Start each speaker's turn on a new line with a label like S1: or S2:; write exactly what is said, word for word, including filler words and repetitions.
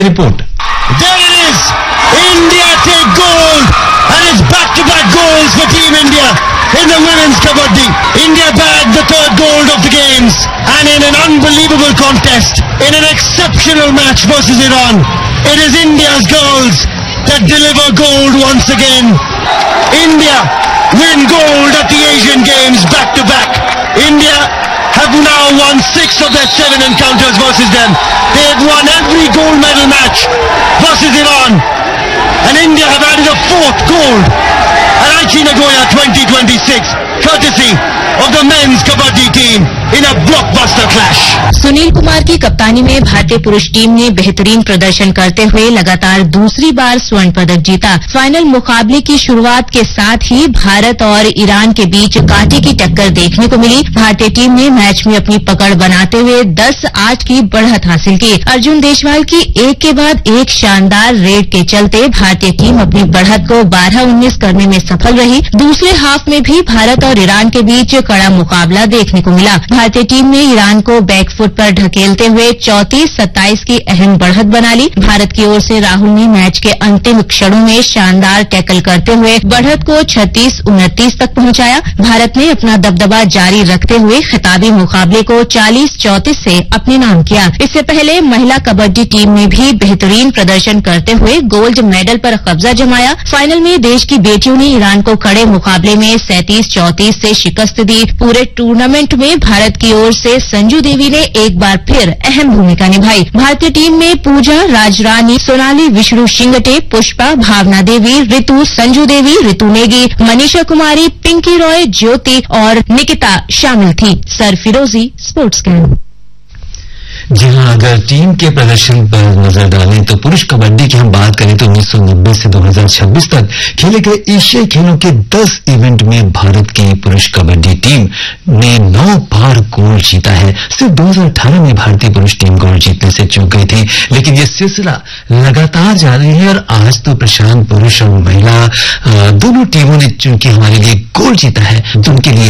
S1: Report.
S2: There it is! India take gold and it's back-to-back goals for Team India in the women's kabaddi. India bagged the third gold of the games and in an unbelievable contest, in an exceptional match versus Iran. It is India's girls that deliver gold once again. India win gold at the Asian Games back-to-back. India have now won six of their seven encounters versus them. They have won every gold medal match versus Iran. And India have added a fourth gold at Aichi Nagoya twenty twenty-six, courtesy of the men's kabaddi team in a blockbuster clash.
S3: Sunil Kumar की कप्तानी में भारतीय पुरुष team ने बेहतरीन प्रदर्शन करते हुए लगातार दूसरी बार स्वर्ण पदक जीता। फाइनल मुकाबले की शुरुआत के साथ ही भारत और ईरान के बीच कांटे की टक्कर देखने को मिली। भारतीय टीम ने मैच में अपनी पकड़ बनाते हुए दस आठ की बढ़त हासिल की। अर्जुन देशवाल की एक के बाद एक शानदार रेड के चलते भारतीय टीम अपनी बढ़त को बारह उन्नीस करने में सफल रही। दूसरे हाफ में भी भारत और ईरान के बीच कड़ा मुकाबला देखने को मिला। भारतीय टीम ने ईरान को बैकफुट पर ढकेलते हुए चौंतीस सत्ताईस की अहम बढ़त बना ली। भारत की ओर से राहुल ने मैच के अंतिम क्षणों में शानदार टैकल करते हुए बढ़त को छत्तीस उनतीस तक पहुंचाया। भारत ने अपना दबदबा जारी रखते हुए खिताबी मुकाबले को चालीस चौंतीस से अपने नाम किया। इससे पहले महिला कबड्डी टीम ने भी बेहतरीन प्रदर्शन करते हुए गोल्ड मेडल पर कब्जा जमाया। फाइनल में देश की बेटियों ने ईरान को कड़े मुकाबले में सैंतीस चौंतीस से शिकस्त दी। पूरे टूर्नामेंट में भारत की ओर से संजू देवी ने एक बार फिर अहम भूमिका निभाई। भारतीय टीम में पूजा, राजरानी, सोनाली, विष्णु शिंगटे, पुष्पा, भावना देवी, ऋतु, संजू देवी, ऋतु नेगी, मनीषा कुमारी, पिंकी रॉय, ज्योति और निकिता शामिल थी। सरफिरोजी, स्पोर्ट्स कैंप।
S1: जहां अगर टीम के प्रदर्शन पर नजर डालें तो पुरुष कबड्डी की हम बात करें तो उन्नीस सौ नब्बे से दो हज़ार छब्बीस तक खेले गए एशियाई खेलों के दस इवेंट में भारत की पुरुष कबड्डी टीम ने नौ बार गोल्ड जीता है। सिर्फ दो हज़ार अठारह में भारतीय पुरुष टीम गोल्ड जीतने से चूक गई थी, लेकिन ये सिलसिला लगातार जारी है और आज तो प्रशांत पुरुष और महिला दोनों टीमों ने चूंकि हमारे लिए गोल्ड जीता है तो उनके लिए